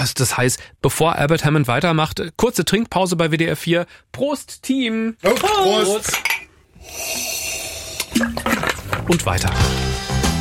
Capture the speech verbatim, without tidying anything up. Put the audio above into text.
das heißt, bevor Albert Hammond weitermacht, kurze Trinkpause bei W D R vier. Prost, Team! Oh, Prost! Und weiter.